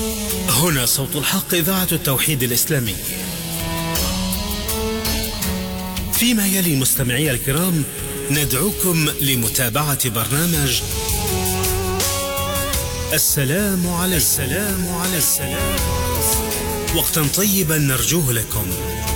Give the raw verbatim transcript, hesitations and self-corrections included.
هنا صوت الحق، إذاعة التوحيد الإسلامي. فيما يلي مستمعي الكرام ندعوكم لمتابعة برنامج السلام عليكم. السلام عليكم. وقتا طيبا نرجوه لكم.